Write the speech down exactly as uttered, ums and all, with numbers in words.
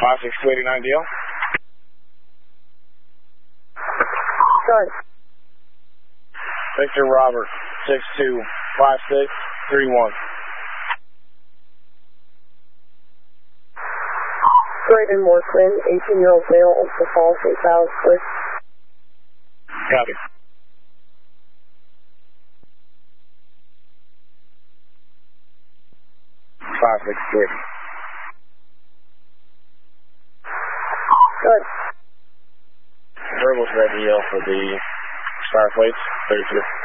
five six two eight nine D L. Good. Victor Robert, six two five six three one. Braden Morkman, eighteen-year-old male, Ulster Falls, eight thousand, please. Copy. five six three. Good. Verbal's ready to yell for the Star Plates, thirty-two.